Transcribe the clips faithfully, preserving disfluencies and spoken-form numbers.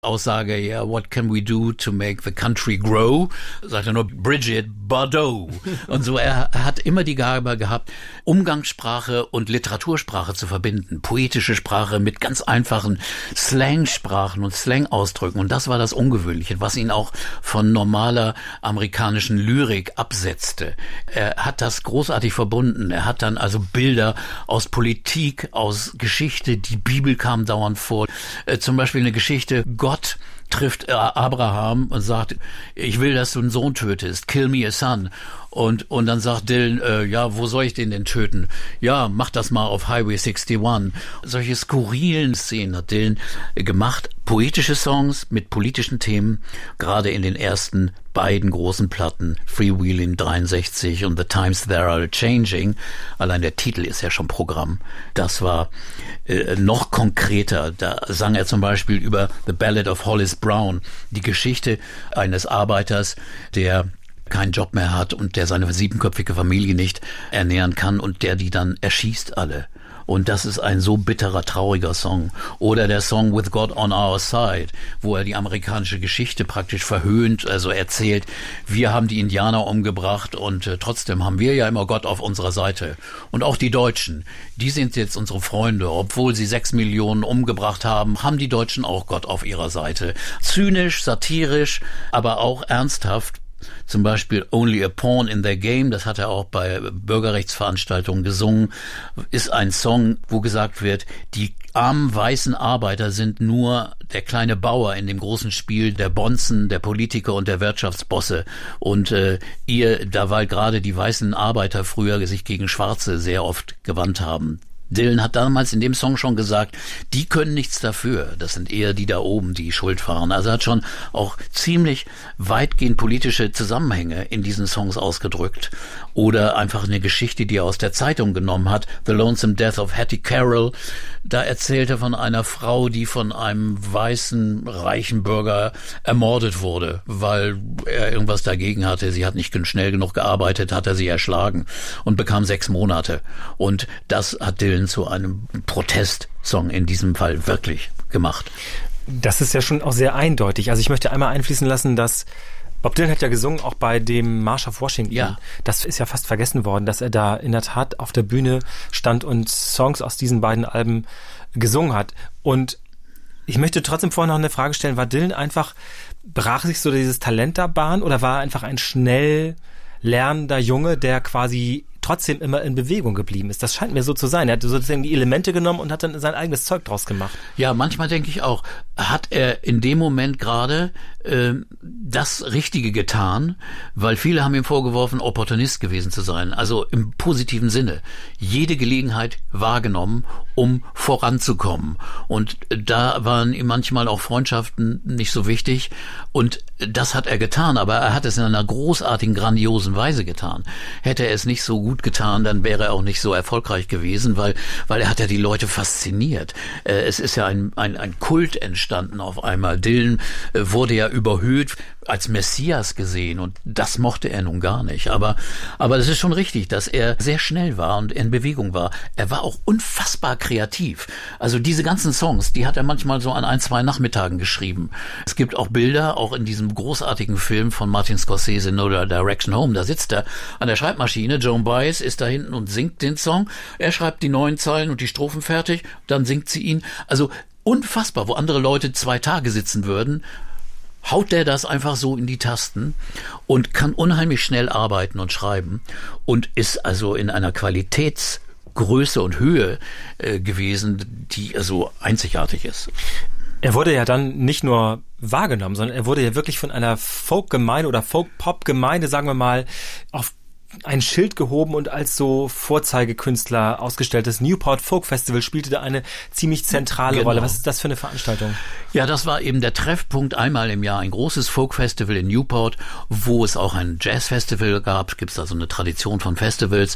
Aussage, ja, yeah, what can we do to make the country grow? Sagt er nur Bridget Bardot. Und so, er hat immer die Gabe gehabt, Umgangssprache und Literatursprache zu verbinden. Poetische Sprache mit ganz einfachen Slangsprachen und Slangausdrücken. Und das war das Ungewöhnliche, was ihn auch von normaler amerikanischen Lyrik absetzte. Er hat das großartig verbunden. Er hat dann also Bilder aus Politik, aus Geschichte, die Bibel kam dauernd vor. Äh, zum Beispiel eine Geschichte, Gott Gott trifft Abraham und sagt, ich will, dass du einen Sohn tötest, kill me a son. Und und dann sagt Dylan, äh, ja, wo soll ich den denn töten? Ja, mach das mal auf Highway einundsechzig. Solche skurrilen Szenen hat Dylan gemacht. Poetische Songs mit politischen Themen, gerade in den ersten beiden großen Platten, Freewheeling dreiundsechzig und The Times They Are Changing. Allein der Titel ist ja schon Programm. Das war äh, noch konkreter. Da sang er zum Beispiel über The Ballad of Hollis Brown, die Geschichte eines Arbeiters, der keinen Job mehr hat und der seine siebenköpfige Familie nicht ernähren kann und der die dann erschießt alle. Und das ist ein so bitterer, trauriger Song. Oder der Song With God on Our Side, wo er die amerikanische Geschichte praktisch verhöhnt, also erzählt, wir haben die Indianer umgebracht und äh, trotzdem haben wir ja immer Gott auf unserer Seite. Und auch die Deutschen, die sind jetzt unsere Freunde. Obwohl sie sechs Millionen umgebracht haben, haben die Deutschen auch Gott auf ihrer Seite. Zynisch, satirisch, aber auch ernsthaft. Zum Beispiel Only a Pawn in Their Game, das hat er auch bei Bürgerrechtsveranstaltungen gesungen, ist ein Song, wo gesagt wird, die armen weißen Arbeiter sind nur der kleine Bauer in dem großen Spiel der Bonzen, der Politiker und der Wirtschaftsbosse. Und äh, ihr, da weil gerade die weißen Arbeiter früher sich gegen Schwarze sehr oft gewandt haben. Dylan hat damals in dem Song schon gesagt, die können nichts dafür. Das sind eher die da oben, die Schuld fahren. Also er hat schon auch ziemlich weitgehend politische Zusammenhänge in diesen Songs ausgedrückt. Oder einfach eine Geschichte, die er aus der Zeitung genommen hat. The Lonesome Death of Hattie Carroll. Da erzählt er von einer Frau, die von einem weißen, reichen Bürger ermordet wurde, weil er irgendwas dagegen hatte. Sie hat nicht schnell genug gearbeitet, hat er sie erschlagen und bekam sechs Monate. Und das hat Dylan zu einem Protestsong in diesem Fall wirklich gemacht. Das ist ja schon auch sehr eindeutig. Also ich möchte einmal einfließen lassen, dass Bob Dylan hat ja gesungen, auch bei dem March of Washington. Ja. Das ist ja fast vergessen worden, dass er da in der Tat auf der Bühne stand und Songs aus diesen beiden Alben gesungen hat. Und ich möchte trotzdem vorher noch eine Frage stellen, war Dylan einfach, brach sich so dieses Talent da Bahn oder war er einfach ein schnell lernender Junge, der quasi trotzdem immer in Bewegung geblieben ist? Das scheint mir so zu sein. Er hat sozusagen die Elemente genommen und hat dann sein eigenes Zeug draus gemacht. Ja, manchmal denke ich auch, hat er in dem Moment gerade äh, das Richtige getan, weil viele haben ihm vorgeworfen, Opportunist gewesen zu sein. Also im positiven Sinne. Jede Gelegenheit wahrgenommen, um voranzukommen. Und da waren ihm manchmal auch Freundschaften nicht so wichtig. Und das hat er getan, aber er hat es in einer großartigen, grandiosen Weise getan. Hätte er es nicht so gut getan, dann wäre er auch nicht so erfolgreich gewesen, weil weil er hat ja die Leute fasziniert. Äh, es ist ja ein, ein, ein Kult entstanden auf einmal. Dylan äh, wurde ja überhöht, als Messias gesehen und das mochte er nun gar nicht. Aber aber es ist schon richtig, dass er sehr schnell war und in Bewegung war. Er war auch unfassbar kreativ. Also diese ganzen Songs, die hat er manchmal so an ein, zwei Nachmittagen geschrieben. Es gibt auch Bilder, auch in diesem großartigen Film von Martin Scorsese, No Direction Home, da sitzt er an der Schreibmaschine, Joan Baez ist da hinten und singt den Song. Er schreibt die neuen Zeilen und die Strophen fertig, dann singt sie ihn. Also unfassbar, wo andere Leute zwei Tage sitzen würden, haut der das einfach so in die Tasten und kann unheimlich schnell arbeiten und schreiben und ist also in einer Qualitätsgröße und Höhe äh, gewesen, die also einzigartig ist. Er wurde ja dann nicht nur wahrgenommen, sondern er wurde ja wirklich von einer Folk-Gemeinde oder Folk-Pop-Gemeinde, sagen wir mal, auf ein Schild gehoben und als so Vorzeigekünstler ausgestellt. Das Newport Folk Festival spielte da eine ziemlich zentrale genau. Rolle. Was ist das für eine Veranstaltung? Ja, das war eben der Treffpunkt einmal im Jahr, ein großes Folk Festival in Newport, wo es auch ein Jazz Festival gab. Es gibt da so eine Tradition von Festivals,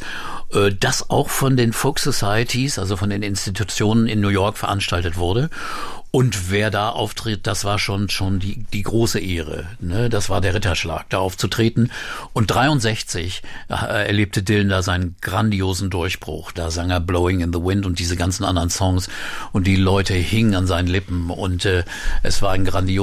das auch von den Folk Societies, also von den Institutionen in New York veranstaltet wurde. Und wer da auftritt, das war schon schon die die große Ehre, ne? Das war der Ritterschlag, da aufzutreten. Und dreiundsechzig äh, erlebte Dylan da seinen grandiosen Durchbruch. Da sang er Blowing in the Wind und diese ganzen anderen Songs und die Leute hingen an seinen Lippen und äh, es war ein grandioses